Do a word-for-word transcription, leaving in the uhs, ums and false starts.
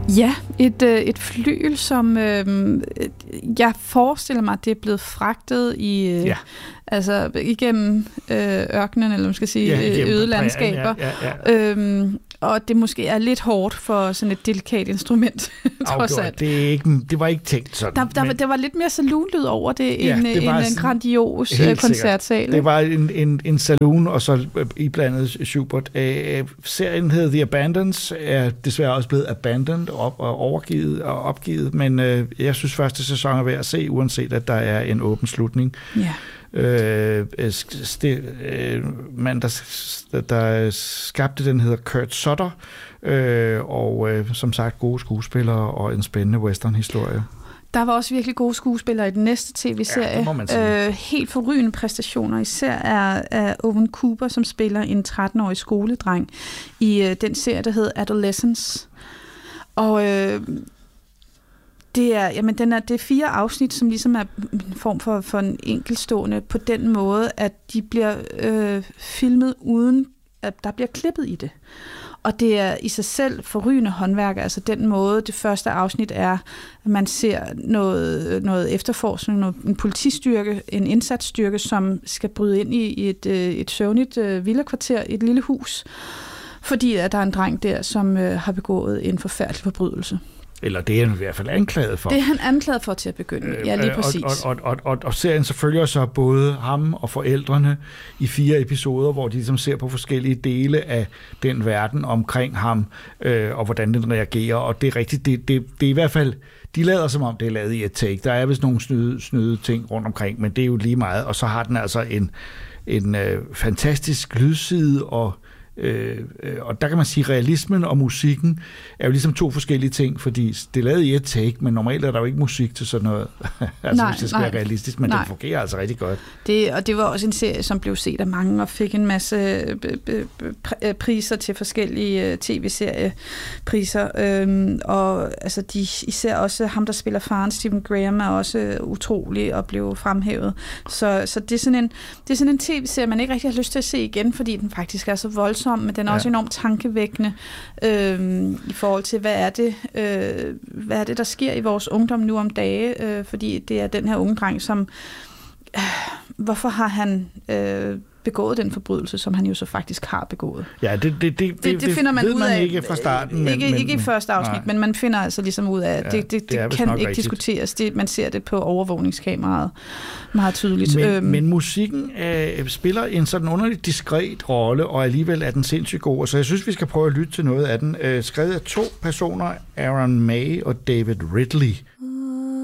Ja, et, øh, et flyl, som øh, jeg forestiller mig, det er blevet fragtet i, øh, ja. altså igennem øh, ørkenen, eller man skal sige, ja, øde landskaber. Ja, ja, ja. Øhm, og det måske er lidt hårdt for sådan et delikat instrument, trods alt. Det, er ikke, det var ikke tænkt sådan. Der, der, men... der var lidt mere saloonlyd over det, ja, end, det end en grandios koncertsal. Det var en, en, en saloon, og så iblandet Schubert. Æh, serien hed The Abandons, er desværre også blevet abandoned og, og overgivet og opgivet, men øh, jeg synes første sæson er værd at se, uanset at der er en åben slutning. Ja. Øh, st- øh, mand, der, der skabte den, hedder Kurt Sutter, øh, og øh, som sagt gode skuespillere og en spændende western-historie. Der var også virkelig gode skuespillere i den næste tv-serie. Ja, øh, helt forrygende præstationer, især af, af Owen Cooper, som spiller en tretten-årig skoledreng i øh, den serie, der hedder Adolescence. Og øh, det er, jamen, den er, det er fire afsnit, som ligesom er en form for, for en enkeltstående på den måde, at de bliver øh, filmet uden, at der bliver klippet i det. Og det er i sig selv forrygende håndværk, altså den måde, det første afsnit er, at man ser noget, noget efterforskning, noget, en politistyrke, en indsatsstyrke, som skal bryde ind i et, et søvnigt villakvarter, et lille hus, fordi at der er en dreng der, som øh, har begået en forfærdelig forbrydelse. Eller det er han i hvert fald anklaget for. Det er han anklaget for til at begynde med. Ja, lige præcis. Og, og, og, og, og serien så følger så både ham og forældrene i fire episoder, hvor de ligesom ser på forskellige dele af den verden omkring ham, øh, og hvordan den reagerer. Og det er rigtigt, det, det, det er i hvert fald, de lader som om det er lavet i et take. Der er vist nogle snyde, snyde ting rundt omkring, men det er jo lige meget. Og så har den altså en, en øh, fantastisk lydside, og Øh, og der kan man sige, at realismen og musikken er jo ligesom to forskellige ting, fordi det er lavet i et take, men normalt er der jo ikke musik til sådan noget, altså nej, hvis det skal nej, være realistisk, men nej. Det fungerer altså rigtig godt. Det, og det var også en serie, som blev set af mange og fik en masse priser til forskellige tv-seriepriser, øhm, og altså de, især også ham, der spiller faren, Stephen Graham, er også utrolig og blev fremhævet. Så, så det er sådan en, det er sådan en tv-serie, man ikke rigtig har lyst til at se igen, fordi den faktisk er så voldsom, men den er også ja. enormt tankevækkende øh, i forhold til, hvad er det, øh, hvad er det, der sker i vores ungdom nu om dage, øh, fordi det er den her unge dreng, som øh, hvorfor har han øh, begået den forbrydelse, som han jo så faktisk har begået. Ja, det, det, det, det, det, det finder man ved ud man af, ikke fra starten. Men, ikke, men, ikke i første afsnit, nej. Men man finder altså ligesom ud af, at ja, det, det, det, det kan ikke rigtigt. diskuteres. Det, man ser det på overvågningskameraet meget tydeligt. Men, øhm. men musikken øh, spiller en sådan underligt diskret rolle, og alligevel er den sindssygt god. Så jeg synes, vi skal prøve at lytte til noget af den. Øh, skrevet af to personer, Aaron May og David Ridley.